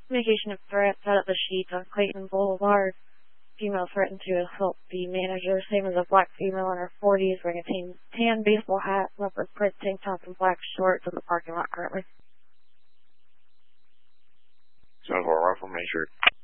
Communication of threats out of the sheets on Clayton Boulevard. Female threatened to assault the manager, same as a black female in her 40s, wearing a tan baseball hat, leopard print tank top, and black shorts in the parking lot currently. 7-4 Rifle, make sure.